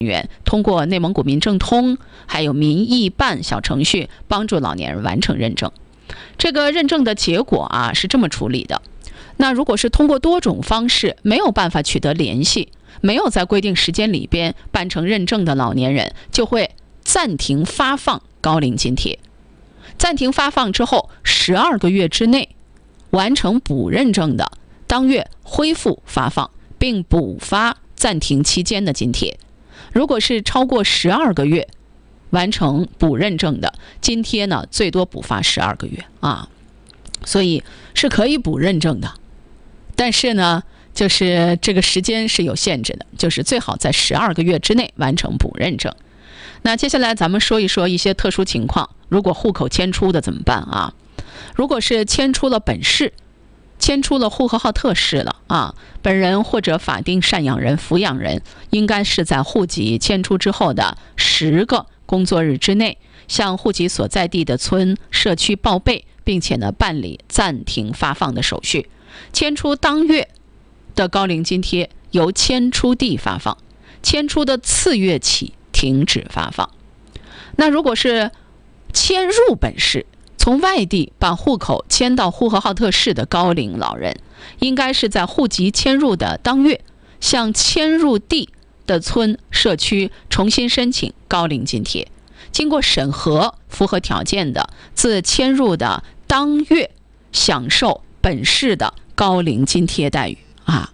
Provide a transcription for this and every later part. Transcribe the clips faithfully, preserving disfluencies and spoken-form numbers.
员通过内蒙古民政通还有民易办小程序帮助老年人完成认证。这个认证的结果啊是这么处理的，那如果是通过多种方式没有办法取得联系，没有在规定时间里边办成认证的老年人，就会暂停发放高龄津贴。暂停发放之后十二个月之内完成补认证的，当月恢复发放并补发暂停期间的津贴。如果是超过十二个月完成补认证的，津贴呢最多补发十二个月啊，所以是可以补认证的。但是呢，就是这个时间是有限制的，就是最好在十二个月之内完成补认证。那接下来咱们说一说一些特殊情况，如果户口迁出的怎么办啊？如果是迁出了本市，迁出了呼和浩特市了啊，本人或者法定赡养人、抚养人应该是在户籍迁出之后的十个工作日之内，向户籍所在地的村社区报备，并且呢办理暂停发放的手续。迁出当月的高龄津贴由迁出地发放，迁出的次月起停止发放。那如果是迁入本市，从外地把户口迁到呼和浩特市的高龄老人，应该是在户籍迁入的当月，向迁入地的村社区重新申请高龄津贴。经过审核符合条件的，自迁入的当月享受本市的高龄津贴待遇啊。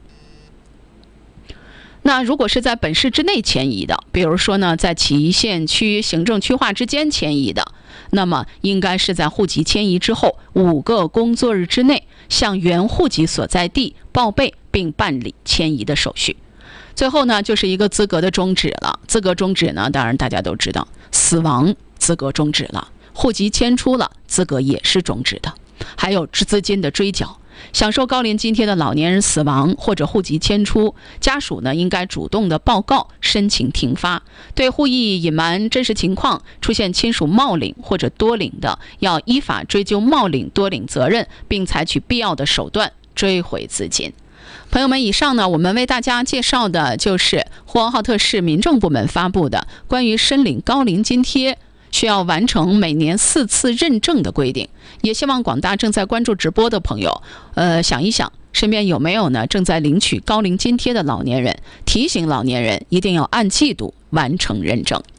那如果是在本市之内迁移的，比如说呢，在其县区行政区划之间迁移的，那么应该是在户籍迁移之后五个工作日之内，向原户籍所在地报备并办理迁移的手续。最后呢，就是一个资格的终止了。资格终止呢，当然大家都知道，死亡资格终止了，户籍迁出了，资格也是终止的。还有资金的追缴。享受高龄津贴的老年人死亡或者户籍迁出，家属呢应该主动的报告申请停发。对户役隐瞒真实情况、出现亲属冒领或者多领的，要依法追究冒领多领责任，并采取必要的手段追回资金。朋友们，以上呢我们为大家介绍的就是呼和浩特市民政部门发布的关于申领高龄津贴需要完成每年四次认证的规定。也希望广大正在关注直播的朋友，呃，想一想身边有没有呢正在领取高龄津贴的老年人，提醒老年人一定要按季度完成认证。